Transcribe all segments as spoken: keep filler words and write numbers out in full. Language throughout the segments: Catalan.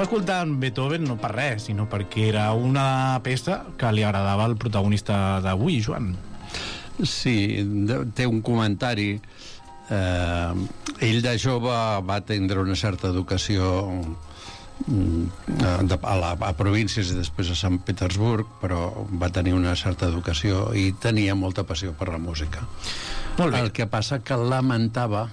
Estava escoltant Beethoven no per res, sinó perquè era una peça que li agradava al protagonista d'avui, Joan. Sí, té un comentari. Eh, ell de jove va tindre una certa educació a, la, a províncies i després a Sant Petersburg, però va tenir una certa educació i tenia molta passió per la música. El que passa que lamentava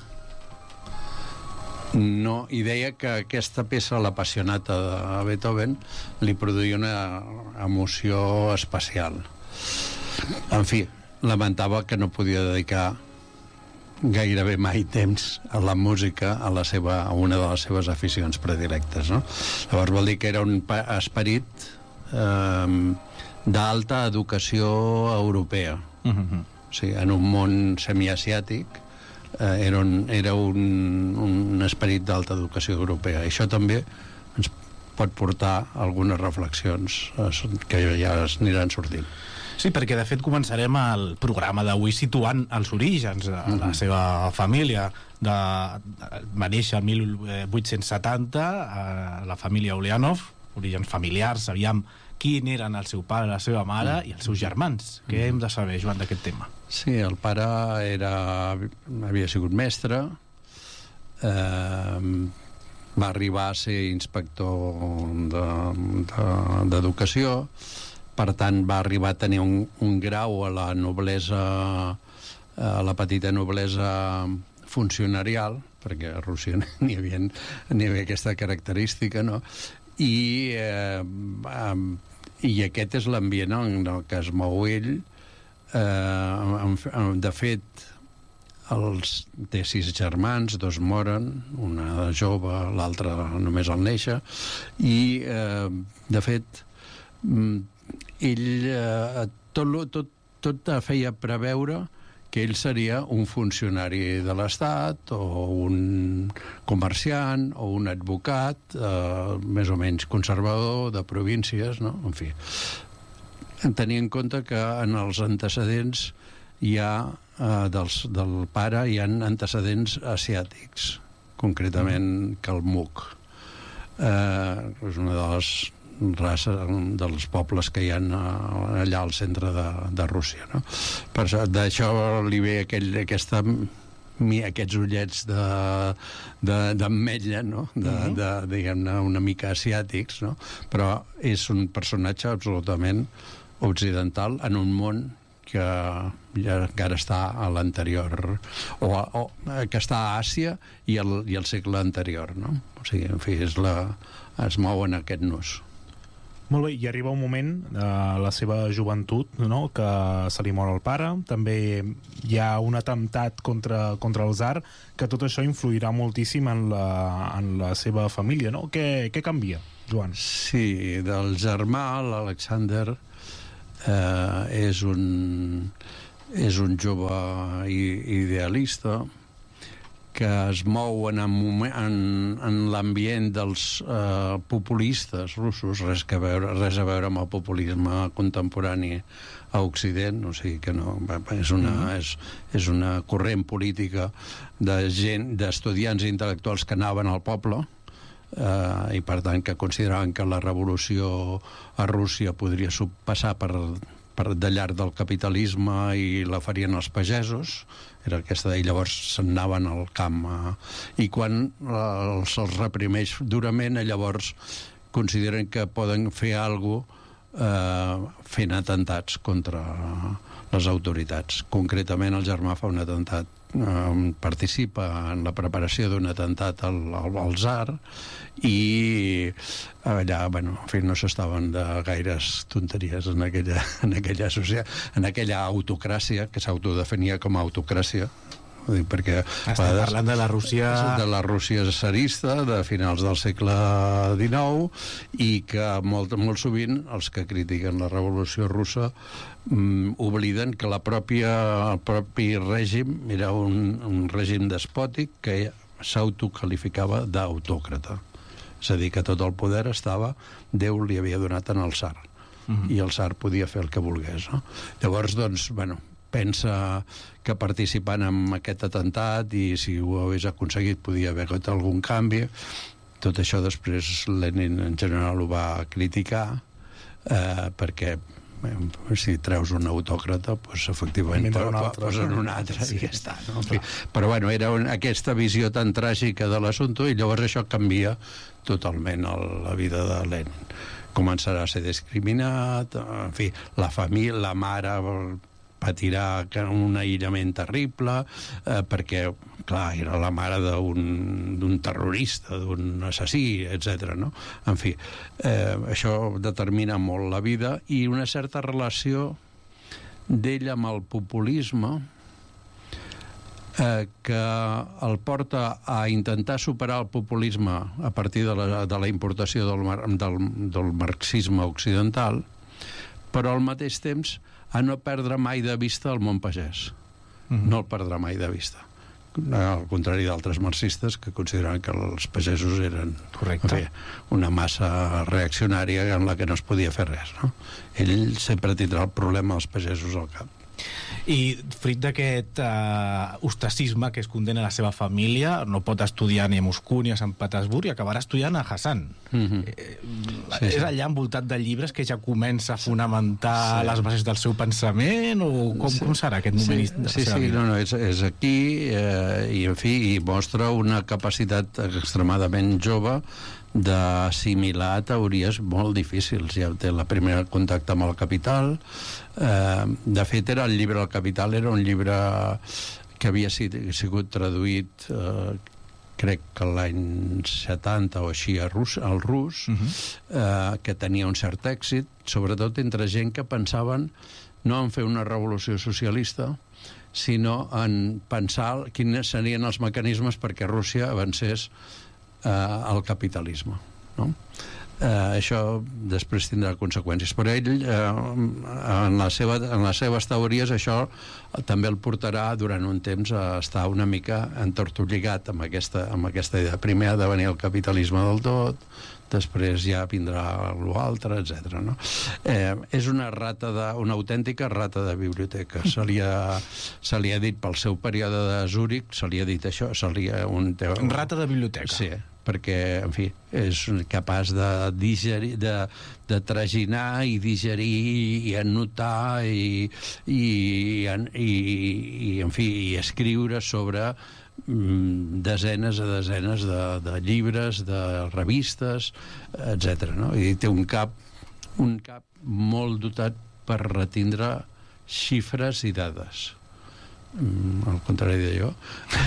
no, i deia que aquesta peça, l'Apassionata de Beethoven, li produïa una emoció especial. En fi, lamentava que no podia dedicar gairebé mai temps a la música, a, la seva, a una de les seves aficions predilectes, no? Llavors vol dir que era un esperit eh, d'alta educació europea. Uh-huh. O sigui, en un món semiasiàtic eh, era, un, era un, un esperit d'alta educació europea. I això també ens pot portar a algunes reflexions eh, que ja es aniran sortint. Sí, perquè de fet començarem el programa d'avui situant els orígens de mm-hmm. la seva família. De, va néixer el mil vuit-cents setanta a la família Ulyanov, orígens familiars, sabíem quin eren el seu pare, la seva mare mm-hmm. i els seus germans. Què mm-hmm. hem de saber, Joan, d'aquest tema? Sí, el pare era, havia sigut mestre, eh, va arribar a ser inspector d'educació, de, de, per tant va arribar a tenir un, un grau a la noblesa, a la petita noblesa funcionarial, perquè a Rússia n'hi havia, n'hi havia aquesta característica, no? I, eh, i aquest és l'ambient en el que es mou ell. Eh, de fet, els té sis germans, dos moren, una jove, l'altra només al néixer, i eh, de fet ell eh, tot, tot, tot feia preveure que ell seria un funcionari de l'Estat o un comerciant o un advocat eh, més o menys conservador de províncies, no? En fi, tenir en compte que en els antecedents hi ha eh, dels, del pare hi ha antecedents asiàtics, concretament Kalmuk. Eh, és una de les raça dels pobles que hi ha allà al centre de, de Rússia, no? Per això, d'això li ve aquell, aquesta, aquests ullets de, de, d'ametlla, no? De, uh-huh. de, diguem-ne, una mica asiàtics, no? Però és un personatge absolutament occidental en un món que ja encara està a l'anterior o, o que està a Àsia i el, i el segle anterior, no? O sigui, en fi, és la, es mou en aquest nus. Molt bé, i arriba un moment a eh, la seva joventut, no?, que se li mor el pare, també hi ha un atemptat contra, contra el tsar, que tot això influirà moltíssim en la, en la seva família, no? Què, què canvia, Joan? Sí, del germà, l'Alexander, eh, és un és un jove idealista que es mou en, en, en l'ambient dels eh, populistes russos, res, que veure, res a veure amb el populisme contemporani a Occident, o sigui que no, és una, és, és una corrent política de gent, d'estudiants i intel·lectuals que anaven al poble eh, i per tant que consideraven que la revolució a Rússia podria passar per per de llarg del capitalisme i la farien els pagesos, era aquesta, i llavors se'n anaven al camp eh, i quan eh, se'ls reprimeix durament, llavors consideren que poden fer alguna cosa eh, fent atentats contra les autoritats. Concretament el germà fa un atemptat, eh, participa en la preparació d'un atemptat al, al, al tsar i allà, bueno, en fi, no s'estaven de gaires tonteries en aquella, en aquella, societat, en aquella autocràcia que s'autodefinia com a autocràcia, perquè estem parlant de la Rússia de la Rússia tsarista de finals del segle dinou i que molt, molt sovint els que critiquen la revolució russa mm, obliden que la pròpia, el propi règim era un, un règim despòtic que s'autocalificava d'autòcrata, és a dir, que tot el poder estava, Déu li havia donat en el tsar uh-huh. i el tsar podia fer el que volgués, no? Llavors, doncs, bueno, pensa que participant en aquest atemptat i si ho hagués aconseguit podia haver hagut algun canvi, tot això després Lenin en general ho va criticar, eh, perquè eh, si treus un autòcrata, doncs efectivament posen un altre i ja està, no? Sí. Però bueno, era un, aquesta visió tan tràgica de l'assumpte, i llavors això canvia totalment el, la vida de Lenin. Començarà a ser discriminat, en fi, la família, la mare patirà un aïllament terrible, eh, perquè, clar, era la mare d'un terrorista, d'un assassí, etcètera, no? En fi, eh, això determina molt la vida, i una certa relació d'ell amb el populisme eh, que el porta a intentar superar el populisme a partir de la, de la importació del, del, del marxisme occidental, però al mateix temps a no perdre mai de vista el món pagès. Mm-hmm. No el perdrà mai de vista. Al contrari d'altres marxistes que consideraven que els pagesos eren fi, una massa reaccionària en la que no es podia fer res, no? Ell sempre tindrà el problema dels pagesos al cap. I fruit d'aquest uh, ostracisme que es condena a la seva família, no pot estudiar ni a Moscou ni a Sant Petersburg i acabarà estudiant a Hassan. Mm-hmm. eh, sí, és allà envoltat de llibres que ja comença a fonamentar sí. les bases del seu pensament, o com, sí. com serà aquest moment? Sí, sí, sí no, no, és, és aquí eh, i en fi, i mostra una capacitat extremadament jove d'assimilar teories molt difícils. Ja té la primera contacte amb el Capital. Eh, de fet, era el llibre El Capital, era un llibre que havia sigut traduït eh, crec que l'any setanta o així a rus, al rus, uh-huh. eh, que tenia un cert èxit, sobretot entre gent que pensaven no en fer una revolució socialista, sinó en pensar quins serien els mecanismes perquè Rússia avancés eh, al capitalisme, no? Eh, això després tindrà conseqüències, però ell eh, en, la seva, en les seves teories això també el portarà durant un temps a estar una mica entortolligat amb aquesta, amb aquesta idea. Primer ha de venir el capitalisme del tot, després ja vindrà l'altre, etcètera, no? Eh, és una rata de, una autèntica rata de biblioteca. Se li ha, se li ha dit pel seu període de Zúrich, se li ha dit això, se li ha un... Rata de biblioteca. Sí, perquè, en fi, és capaç de digerir, de, de traginar i digerir i anotar i, i, i, i en fi, i escriure sobre mm, desenes a desenes de, de llibres, de revistes, etcètera, no? I té un cap, un cap molt dotat per retindre xifres i dades. Mm, al contrari de jo.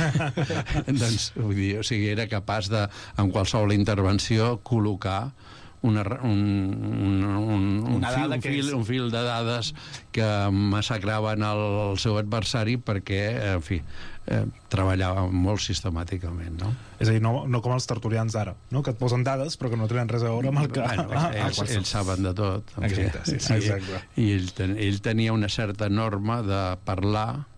Doncs, vull dir, o sigui, era capaç de, en qualsevol intervenció, col·locar una, un, un, un, un, fil, un, fil, un fil de dades que massacraven el, el seu adversari perquè, en fi, eh, treballava molt sistemàticament, no? És a dir, no, no com els tertulians d'ara, no? Que et posen dades però que no tenen res a veure amb el que... Bueno, ah, ells, ells saben de tot. Exacte, sí, sí, exacte. I ell, ten, ell tenia una certa norma de parlar